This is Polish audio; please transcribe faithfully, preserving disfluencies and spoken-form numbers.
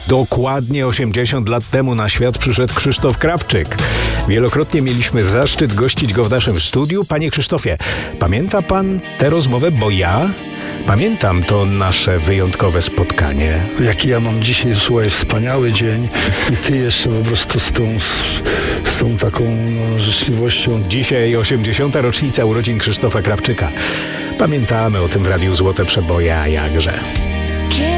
Dokładnie osiemdziesiąt lat temu na świat przyszedł Krzysztof Krawczyk. Wielokrotnie mieliśmy zaszczyt gościć go w naszym studiu. Panie Krzysztofie, pamięta pan tę rozmowę? Bo ja pamiętam to nasze wyjątkowe spotkanie. Jaki ja mam dzisiaj, słuchaj, wspaniały dzień i ty jeszcze po prostu z tą, z, z tą taką no, życzliwością. Dzisiaj osiemdziesiąta rocznica urodzin Krzysztofa Krawczyka. Pamiętamy o tym w Radiu Złote Przeboje, a jakże.